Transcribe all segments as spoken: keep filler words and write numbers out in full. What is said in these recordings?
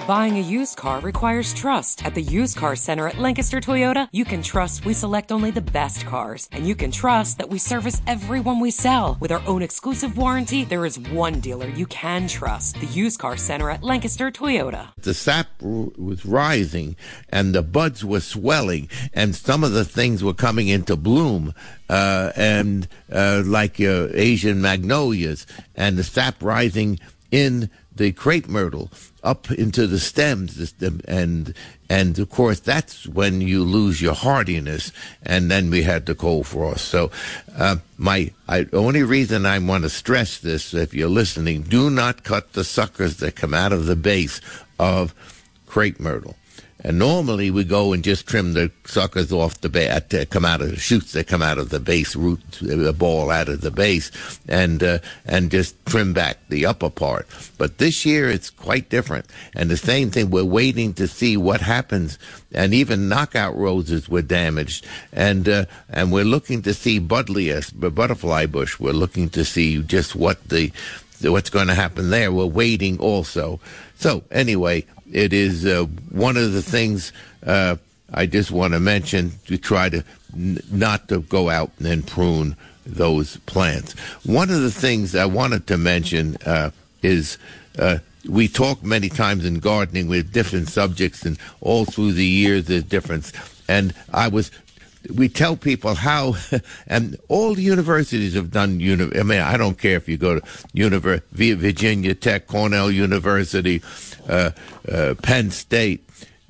Buying a used car requires trust. At the Used Car Center at Lancaster Toyota, you can trust we select only the best cars. And you can trust that we service everyone we sell. With our own exclusive warranty, there is one dealer you can trust. The Used Car Center at Lancaster Toyota. The sap was rising and the buds were swelling and some of the things were coming into bloom. Uh, and uh, like uh, Asian magnolias, and the sap rising in the crepe myrtle up into the stems, and and of course that's when you lose your hardiness, and then we had the cold frost. So uh, my I, the only reason I want to stress this, if you're listening, do not cut the suckers that come out of the base of crepe myrtle. And normally we go and just trim the suckers off the base, uh, come out of the shoots that come out of the base, root the ball out of the base, and uh, and just trim back the upper part. But this year it's quite different. And the same thing, we're waiting to see what happens. And even knockout roses were damaged. And uh, and we're looking to see Buddleia, the butterfly bush. We're looking to see just what the what's going to happen there. We're waiting also. So anyway, it is uh, one of the things uh, I just want to mention to try to n- not to go out and prune those plants. One of the things I wanted to mention uh, is uh, we talk many times in gardening with different subjects, and all through the years there's difference. And I was we tell people how, and all the universities have done, uni- I mean, I don't care if you go to Univer- Virginia Tech, Cornell University, uh, uh, Penn State,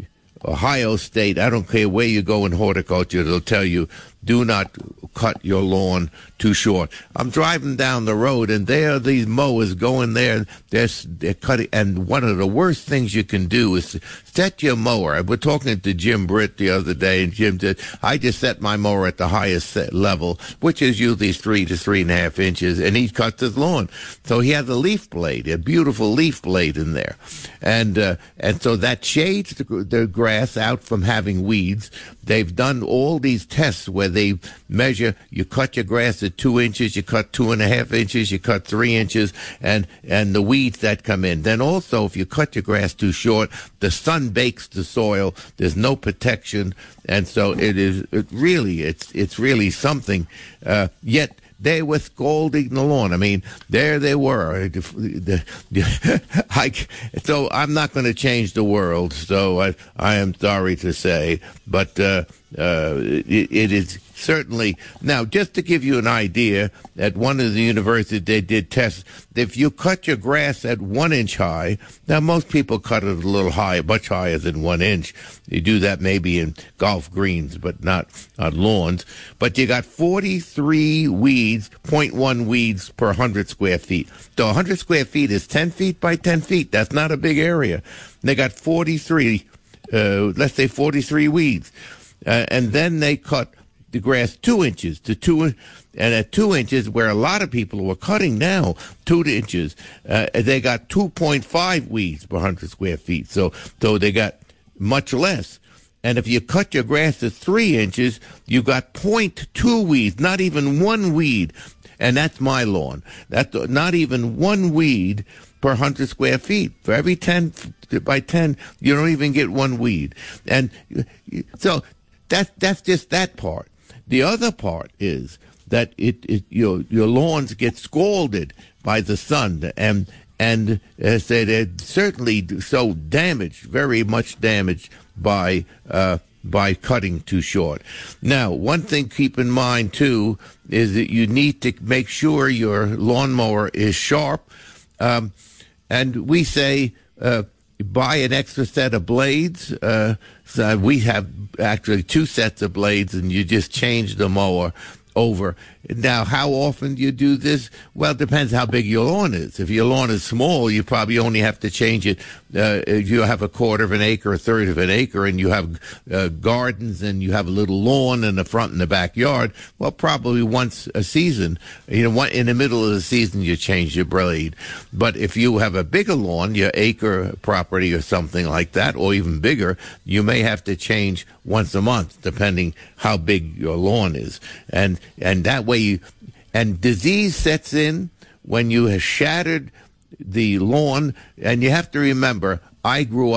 Ohio State, I don't care where you go in horticulture, they'll tell you, do not cut your lawn too short. I'm driving down the road, and there are these mowers going there. They're, they're cutting, and one of the worst things you can do is set your mower. I was talking to Jim Britt the other day, and Jim said, I just set my mower at the highest set level, which is usually three to three and a half inches, and he cuts his lawn. So he has a leaf blade, a beautiful leaf blade in there. And uh, and so that shades the, the grass out from having weeds. They've done all these tests where they measure, you cut your grass at two inches, you cut two and a half inches, you cut three inches, and, and the weeds that come in. Then also, if you cut your grass too short, the sun bakes the soil, there's no protection, and so it is, it really, it's, it's really something, uh, yet, they were scalding the lawn. I mean, there they were. I, so I'm not going to change the world. So I, I am sorry to say, but uh, uh, it, it is certainly now. Just to give you an idea, at one of the universities they did tests. If you cut your grass at one inch high, now most people cut it a little higher, much higher than one inch. You do that maybe in golf greens, but not on lawns. But you got forty-three weeds, zero point one weeds per one hundred square feet. So one hundred square feet is ten feet by ten feet. That's not a big area. And they got forty-three, uh, let's say forty-three weeds. Uh, and then they cut the grass two inches to two, and at two inches, where a lot of people were cutting now, two inches, uh, they got two point five weeds per one hundred square feet. So, so they got much less. And if you cut your grass to three inches, you got zero point two weeds, not even one weed. And that's my lawn. That's not even one weed per one hundred square feet. For every ten by ten, you don't even get one weed. And so that, that's just that part. The other part is that it, it your your lawns get scalded by the sun, and and uh, say they're certainly so damaged, very much damaged by uh, by cutting too short. Now, one thing to keep in mind too is that you need to make sure your lawnmower is sharp, um, and we say uh, buy an extra set of blades. Uh, so we have actually two sets of blades, and you just change the mower over. Now, how often do you do this? Well, it depends how big your lawn is. If your lawn is small, you probably only have to change it. Uh, if you have a quarter of an acre, a third of an acre, and you have uh, gardens, and you have a little lawn in the front and the backyard, well, probably once a season. You know, one, in the middle of the season, you change your blade. But if you have a bigger lawn, your acre property or something like that, or even bigger, you may have to change once a month, depending how big your lawn is. And and that way you, and disease sets in when you have shattered the lawn. And you have to remember, I grew up